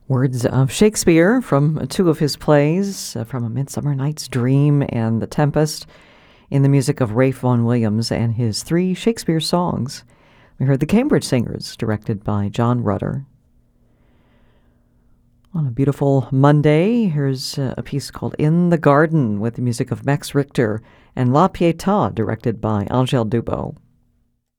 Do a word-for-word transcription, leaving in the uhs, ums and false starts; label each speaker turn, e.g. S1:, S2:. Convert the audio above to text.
S1: Words of Shakespeare from two of his plays, uh, from A Midsummer Night's Dream and The Tempest, in the music of Ralph Vaughan Williams and his three Shakespeare songs. We heard The Cambridge Singers, directed by John Rutter. On a beautiful Monday, here's uh, a piece called In the Garden with the music of Max Richter and La Pietà, directed by Angèle Dubos.